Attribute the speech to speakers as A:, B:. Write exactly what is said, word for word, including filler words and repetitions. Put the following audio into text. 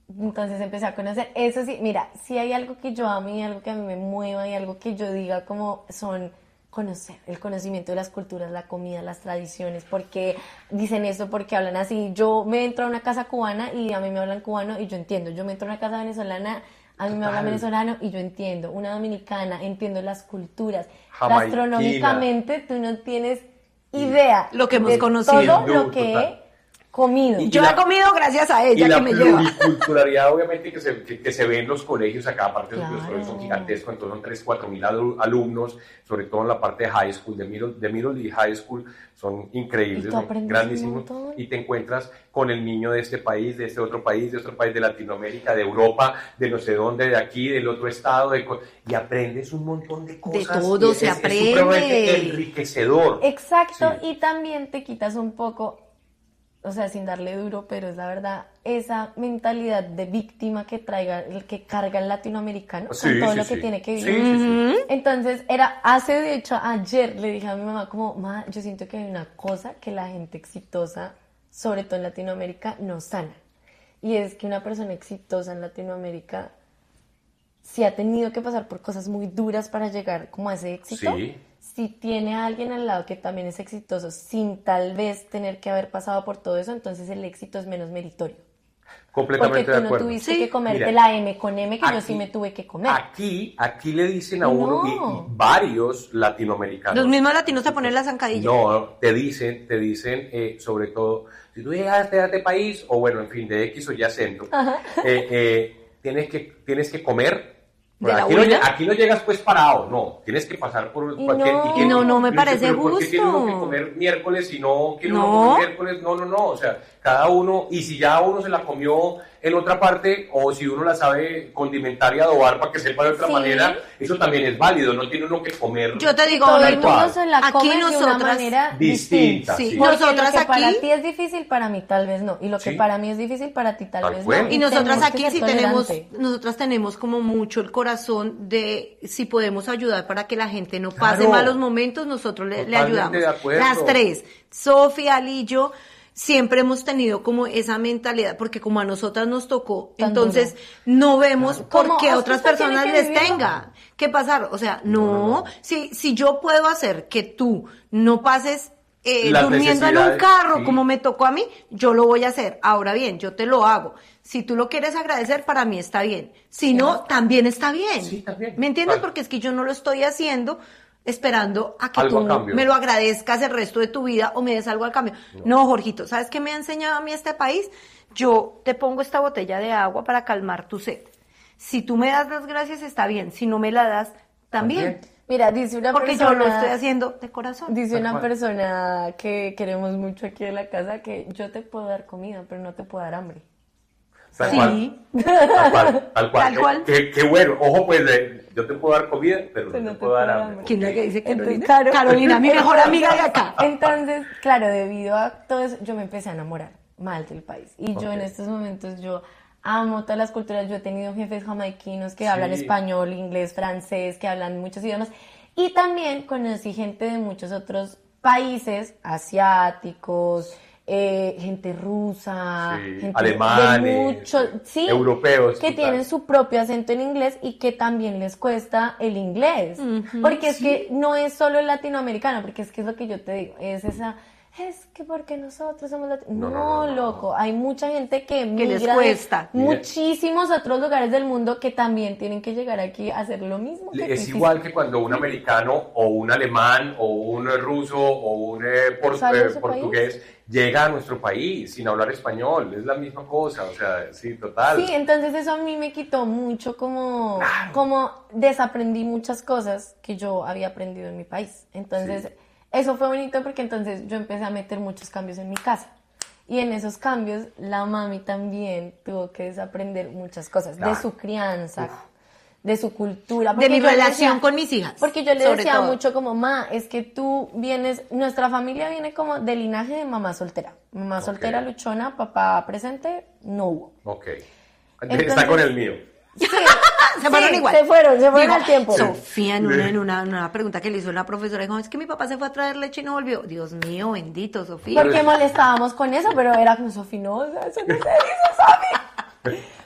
A: Entonces empecé a conocer, eso sí, mira, si hay algo que yo amo y algo que a mí me mueva y algo que yo diga como son conocer, el conocimiento de las culturas, la comida, las tradiciones, porque dicen eso, porque hablan así. Yo me entro a una casa cubana y a mí me hablan cubano y yo entiendo. Yo me entro a una casa venezolana, a mí me hablan venezolano y yo entiendo. Una dominicana, entiendo las culturas.
B: Jamaiquina.
A: Gastronómicamente tú no tienes idea
C: Lo que hemos
A: de
C: conocido.
A: todo lo
B: No,
A: que
B: total.
A: he comido.
B: Y
C: Yo
B: la-
C: he comido gracias a
B: Y
C: ella
B: la
C: que me lleva.
B: pluriculturalidad, obviamente, que se, que, que se ve en los colegios acá, aparte
A: Claro.
B: los colegios son gigantescos, entonces son tres, cuatro mil alumnos, sobre todo en la parte de high school, de middle, de middle y high school, son increíbles,
A: Y tú
B: son
A: aprendes un
B: grandísimos,
A: montón.
B: y te encuentras con el niño de este país, de este otro país, de otro país de Latinoamérica, de Europa, de no sé dónde, de aquí, del otro estado, de, co- y aprendes un montón de cosas.
C: todo
B: y
C: se
B: es,
C: aprende.
B: Es supremamente enriquecedor.
A: Exacto,
B: Sí.
A: y también te quitas un poco, o sea, sin darle duro, pero es la verdad, esa mentalidad de víctima que traiga, el que carga el latinoamericano
B: Sí,
A: con todo
B: sí,
A: lo que
B: sí.
A: tiene que
B: Sí,
A: vivir.
B: sí, sí.
A: Entonces, era, hace de hecho, ayer le dije a mi mamá como, ma, yo siento que hay una cosa que la gente exitosa, sobre todo en Latinoamérica, no sana. Y es que una persona exitosa en Latinoamérica, si ha tenido que pasar por cosas muy duras para llegar como a ese éxito,
B: Sí.
A: si tiene a alguien al lado que también es exitoso sin tal vez tener que haber pasado por todo eso, entonces el éxito es menos meritorio. Porque
B: Completamente
A: tú
B: de
A: no
B: acuerdo.
A: tuviste
C: Sí.
A: que comerte
B: Mira,
A: la M con M que yo
B: aquí-
A: sí me tuve que comer.
B: Aquí, aquí le dicen a uno, y-
A: No.
B: y, varios latinoamericanos.
C: Los mismos latinos te ponen la zancadilla.
B: No, te dicen, te dicen, eh, sobre todo, si tú llegaste a este país, o bueno, en fin, de X o Y acento, eh, eh, tienes que, tienes que comer.
C: ¿De la
B: aquí, no,
C: buena?
B: lle- aquí no llegas pues parado, no, tienes que pasar por
A: Y
B: cualquier...
A: no.
B: que-
C: Y no, no me
B: yo digo,
C: parece
B: "¿Pero por qué tiene uno
C: justo?".
B: que comer miércoles y no quiere
C: No.
B: uno comer miércoles? No, no, no, o sea, cada uno, y si ya uno se la comió en otra parte, o si uno la sabe condimentar y adobar para que sepa de otra
A: Sí.
B: manera, eso también es válido, no tiene uno que comer...
C: Yo te digo,
A: Todo
C: no,
A: el mundo
B: cual.
A: se la
C: Aquí
A: come de una
C: nosotras
A: manera
B: distinta,
A: distinta.
B: sí.
A: Porque
C: Nosotras
A: lo que para
C: aquí-
A: ti es difícil, para mí tal vez no. Y lo que
B: Sí.
A: para mí es difícil, para ti tal,
B: Tal
A: vez
B: cual.
A: no.
C: Y nosotras
A: tenemos que
C: aquí
A: ser
C: sí tenemos,
A: tolerantes.
C: nosotras tenemos como mucho el corazón de si podemos ayudar para que la gente no pase
B: Claro.
C: malos momentos, nosotros le, le
B: Totalmente
C: ayudamos.
B: de acuerdo.
C: Las tres, Sofía, Ali y yo, siempre hemos tenido como esa mentalidad, porque como a nosotras nos tocó,
A: Tan
C: entonces
A: duro.
C: no vemos por
A: Como,
C: qué a
A: "Ah,
C: otras
A: usted tiene
C: personas
A: que
C: les
A: vivirlo".
C: tenga que pasar. O sea, no, Si, si yo puedo hacer que tú no pases eh,
B: Las
C: durmiendo en un
B: necesidades,
C: carro
B: sí.
C: como me tocó a mí, yo lo voy a hacer. Ahora bien, yo te lo hago. Si tú lo quieres agradecer, para mí está bien. Si no, también está bien.
B: Sí, también.
C: ¿Me entiendes?
B: Vale.
C: Porque es que yo no lo estoy haciendo esperando a que
B: Algo
C: tú
B: a cambio.
C: me lo agradezcas el resto de tu vida o me des algo al cambio. No, Jorgito, ¿sabes qué me ha enseñado a mí este país? Yo te pongo esta botella de agua para calmar tu sed. Si tú me das las gracias, está bien. Si no me la das, también.
B: También.
A: Mira, dice una
C: Porque
A: persona...
C: yo lo estoy haciendo de corazón.
A: Dice
B: Tal
A: una
B: cual.
A: persona que queremos mucho aquí en la casa que yo te puedo dar comida, pero no te puedo dar hambre.
B: Tal
C: Sí.
B: cual. Tal cual. Tal cual.
C: Tal cual.
B: Qué, qué bueno. Ojo, pues, de- yo te puedo dar comida, pero no te puedo dar hambre.
C: ¿Quién es la que dice
A: Entonces,
C: Carolina?
A: claro.
C: Carolina, mi mejor amiga de acá.
A: Entonces, claro, debido a todo eso, yo me empecé a enamorar mal del país. Y yo
B: Ok.
A: en estos momentos, yo amo todas las culturas. Yo he tenido jefes jamaiquinos que
B: Sí.
A: hablan español, inglés, francés, que hablan muchos idiomas. Y también conocí gente de muchos otros países, asiáticos, eh, gente rusa,
B: Sí,
A: gente
B: alemanes,
A: de muchos, sí,
B: europeos,
A: que
B: total.
A: tienen su propio acento en inglés y que también les cuesta el inglés. Porque es que no es solo el latinoamericano, porque es que es lo que yo te digo, es esa, es que porque nosotros somos latinos.
B: No,
A: No,
B: no, no, no,
A: loco, hay mucha gente que
C: Que les
A: migra de
C: cuesta.
A: muchísimos otros lugares del mundo que también tienen que llegar aquí a hacer lo mismo. que tú
B: Es
A: hiciste.
B: igual que cuando un americano o un alemán o un ruso o un eh, por-
A: Sale de
B: eh,
A: su
B: portugués llega a nuestro país sin hablar español. Es la misma cosa, o sea, sí, total.
A: Sí, entonces eso a mí me quitó mucho como, como desaprendí muchas cosas que yo había aprendido en mi país. Entonces,
B: Sí.
A: eso fue bonito porque entonces yo empecé a meter muchos cambios en mi casa. Y en esos cambios, la mami también tuvo que desaprender muchas cosas
B: Claro.
A: de su crianza, de su cultura.
C: De
A: porque
C: mi
A: yo le
C: relación
A: decía-
C: con mis hijas.
A: Porque yo le
C: sobre
A: decía
C: todo.
A: mucho como, ma, es que tú vienes, nuestra familia viene como del linaje de mamá soltera. Mamá
B: Ok.
A: soltera, luchona, papá presente, no hubo.
B: Ok.
A: Entonces-
B: Está con el mío.
A: Sí,
C: Se fueron
A: sí,
C: igual.
A: Se fueron, se fueron
C: Digo,
A: al tiempo.
C: Sofía, en una, en, una, en una pregunta que le hizo la profesora, dijo, es que mi papá se fue a traer leche y no volvió. Dios mío, bendito, Sofía.
A: Porque molestábamos con eso, pero era como, Sofi, no, o sea, eso no se dice, Sofi.